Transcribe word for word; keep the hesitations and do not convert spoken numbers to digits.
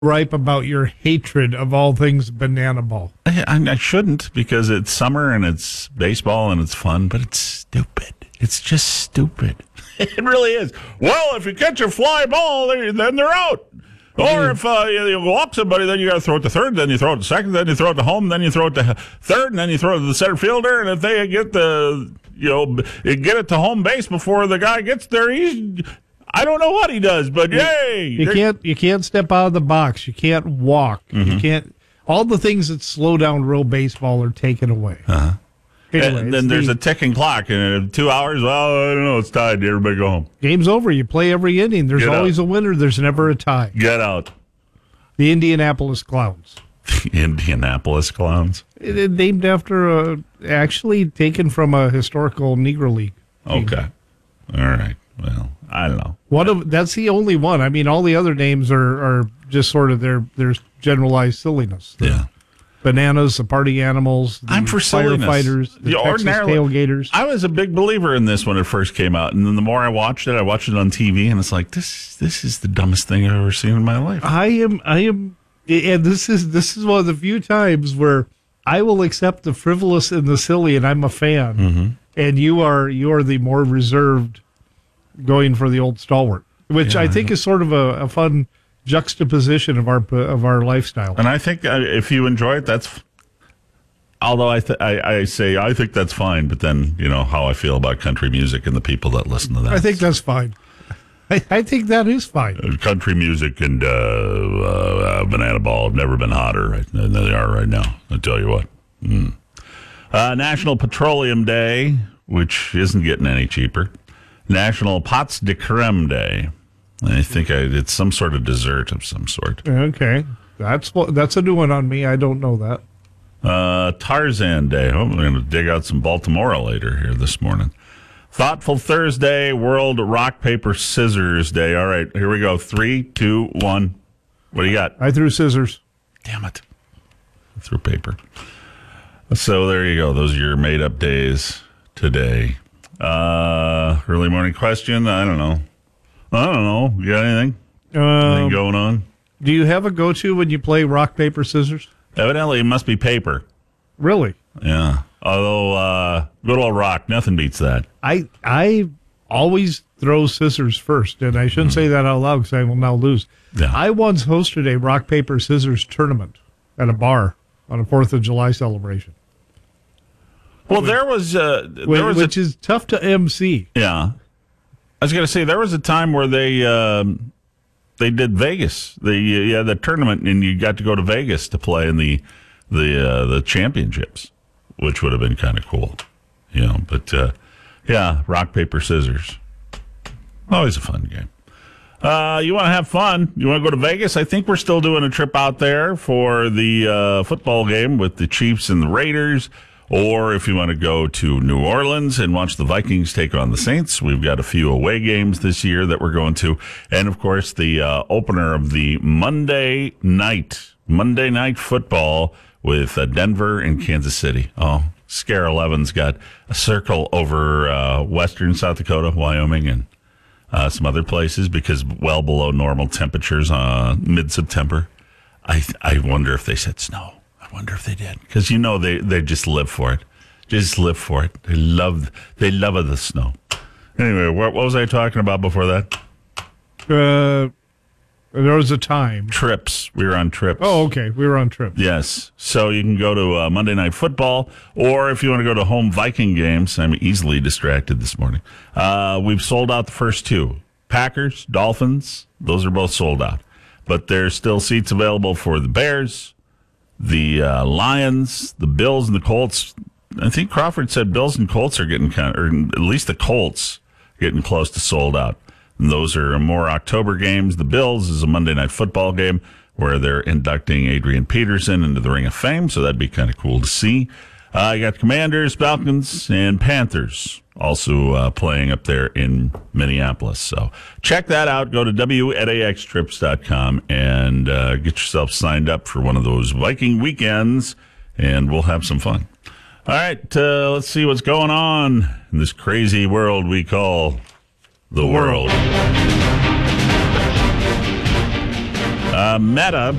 gripe about your hatred of all things banana ball. I, I shouldn't, because it's summer and it's baseball and it's fun, but it's stupid. It's just stupid. It really is. Well, if you catch a fly ball, then they're out. Or if uh, you walk somebody, then you got to throw it to third, then you throw it to second, then you throw it to home, then you throw it to third, and then you throw it to the center fielder. And if they get the, you know, get it to home base before the guy gets there, he's, I don't know what he does, but yay! You can't, you can't step out of the box. You can't walk. Mm-hmm. You can't. All the things that slow down real baseball are taken away. Uh-huh. Anyway, and then there's the, a ticking clock, and in two hours, well, I don't know, it's tied. Everybody go home. Game's over. You play every inning. There's Get always out. a winner. There's never a tie. Get out. The Indianapolis Clowns. Indianapolis Clowns. It, it, named after, a, actually taken from a historical Negro League team. Okay. All right. Well, I don't know. One of That's the only one. I mean, all the other names are, are just sort of their, their generalized silliness. The, yeah. Bananas, the party animals, the I'm for firefighters, the, the Texas tailgaters. I was a big believer in this when it first came out, and then the more I watched it, I watched it on T V, and it's like this. This is the dumbest thing I've ever seen in my life. I am, I am, and this is this is one of the few times where I will accept the frivolous and the silly, and I'm a fan. Mm-hmm. And you are you are the more reserved, going for the old stalwart, which yeah, I think I is sort of a, a fun juxtaposition of our of our lifestyle. And I think uh, if you enjoy it, that's. Although I, th- I I say I think that's fine, but then you know how I feel about country music and the people that listen to that. I think that's fine. I, I think that is fine. Uh, country music and uh, uh, banana ball have never been hotter right, than they are right now. I tell you what. Mm. Uh, National Petroleum Day, which isn't getting any cheaper. National Pots de Creme Day. I think I, it's some sort of dessert of some sort. Okay. That's that's a new one on me. I don't know that. Uh, Tarzan Day. Oh, we're going to dig out some Baltimore later here this morning. Thoughtful Thursday, World Rock, Paper, Scissors Day. All right, here we go. Three, two, one. What do you got? I threw scissors. Damn it. I threw paper. So there you go. Those are your made-up days today. Uh, early morning question. I don't know. I don't know. You got anything? Um, anything going on? Do you have a go-to when you play rock, paper, scissors? Evidently, it must be paper. Really? Yeah. Although, uh, good old rock, nothing beats that. I I always throw scissors first, and I shouldn't mm. say that out loud because I will now lose. Yeah. I once hosted a rock, paper, scissors tournament at a bar on a fourth of July celebration. Well, which, there was... Uh, there which, was which a, is tough to M C. Yeah. I was going to say, there was a time where they... Um, They did Vegas. They yeah, the tournament, and you got to go to Vegas to play in the the uh, the championships, which would have been kind of cool, you know. But uh, yeah, rock paper scissors, always a fun game. Uh, you want to have fun? You want to go to Vegas? I think we're still doing a trip out there for the uh, football game with the Chiefs and the Raiders. Or if you want to go to New Orleans and watch the Vikings take on the Saints, we've got a few away games this year that we're going to. And, of course, the uh, opener of the Monday night, Monday night football with uh, Denver and Kansas City. Oh, Scare eleven's got a circle over uh, western South Dakota, Wyoming, and uh, some other places because well below normal temperatures uh, mid-September. I I wonder if they said snow. I wonder if they did, because you know they, they just live for it, just live for it. They love they love the snow. Anyway, what, what was I talking about before that? Uh, there was a time trips. We were on trips. Oh, okay, we were on trips. Yes, so you can go to uh, Monday Night Football, or if you want to go to home Viking games. I'm easily distracted this morning. Uh, we've sold out the first two. Packers, Dolphins. Those are both sold out, but there's still seats available for the Bears. The uh, Lions, the Bills, and the Colts. I think Crawford said Bills and Colts are getting kind of, or at least the Colts getting close to sold out. And those are more October games. The Bills is a Monday Night Football game where they're inducting Adrian Peterson into the Ring of Fame, so that'd be kind of cool to see. Uh, you got Commanders, Falcons, and Panthers also uh, playing up there in Minneapolis. So check that out. Go to W at A X trips dot com and uh, get yourself signed up for one of those Viking weekends, and we'll have some fun. All right, uh, let's see what's going on in this crazy world we call the world. Uh, Uh, Meta